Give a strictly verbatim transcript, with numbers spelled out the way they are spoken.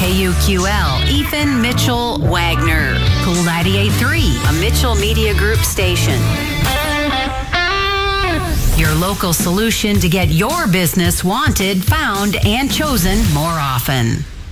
K U Q L, Ethan Mitchell Wagner. Cool ninety-eight point three, a Mitchell Media Group station. Your local solution to get your business wanted, found, and chosen more often.